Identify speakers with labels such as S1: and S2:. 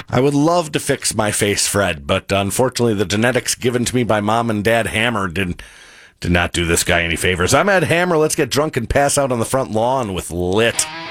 S1: I would love to fix my face, Fred, but unfortunately the genetics given to me by Mom and Dad Hammer did not do this guy any favors. I'm Ed Hammer. Let's get drunk and pass out on the front lawn with Lit.